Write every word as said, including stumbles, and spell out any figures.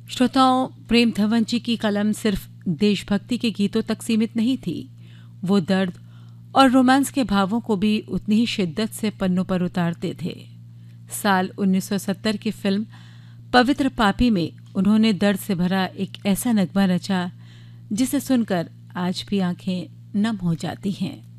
श्रोताओं, प्रेम धवन जी की कलम सिर्फ देशभक्ति के गीतों तक सीमित नहीं थी। वो दर्द और रोमांस के भावों को भी उतनी ही शिद्दत से पन्नों पर उतारते थे। साल उन्नीस सौ सत्तर की फिल्म पवित्र पापी में उन्होंने दर्द से भरा एक ऐसा नगमा रचा जिसे सुनकर आज भी आंखें नम हो जाती हैं।